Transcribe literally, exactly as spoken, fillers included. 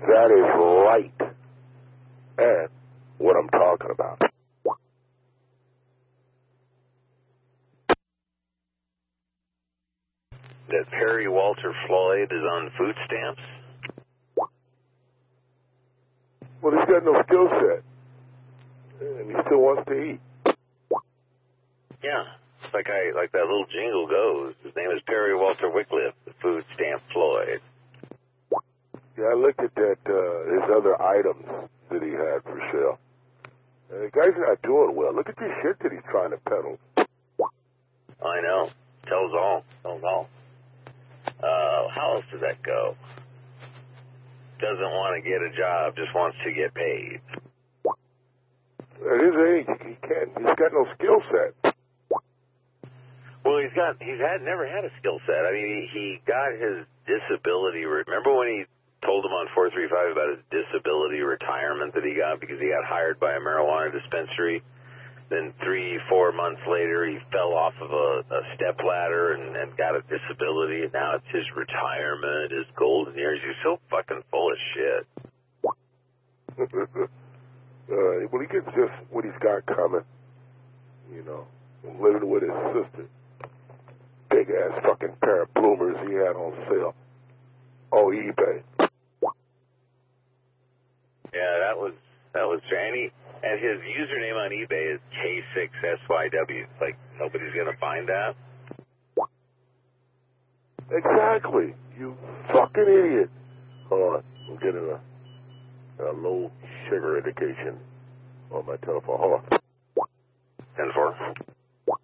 That is right. And what I'm talking about. That Perry Walter Floyd is on food stamps? Well, he's got no skill set. And he still wants to eat. Yeah. It's like I like that little jingle goes. His name is Perry Walter Wycliffe, the food stamp Floyd. Yeah, I looked at that, uh, his other items that he had for sale. Uh, the guy's not doing well. Look at this shit that he's trying to peddle. I know. Tells all. Tells all. Uh, how else does that go? Doesn't want to get a job, just wants to get paid. At his age, he can't. He's got no skill set. Well, he's got. He's had never had a skill set. I mean, he, he got his disability. Remember when he told him on four three five about his disability retirement that he got because he got hired by a marijuana dispensary? Then three, four months later, he fell off of a, a step ladder and, and got a disability, and now it's his retirement, his golden years. You're so fucking full of shit. uh, well, he gets just what he's got coming, you know, living with his sister. Big-ass fucking pair of bloomers he had on sale. Oh, eBay. Yeah, that was, that was, and he, and his username on eBay is K six S Y W. It's like, nobody's going to find that? Exactly. You fucking idiot. Hold on. I'm getting a, a low sugar indication on my telephone. Hold on. ten four.